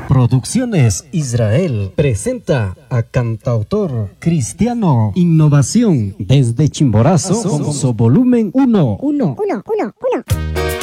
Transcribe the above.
Producciones Israel presenta a cantautor cristiano Innovación desde Chimborazo con su volumen 1. Uno.